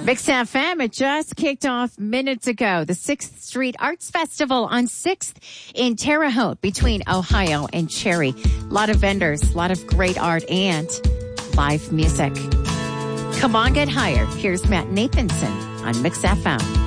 Mix FM, it just kicked off minutes ago. The 6th Street Arts Festival on 6th in Terre Haute between Ohio and Cherry. A lot of vendors, a lot of great art and live music. Come on, get higher. Here's Matt Nathanson on Mix FM.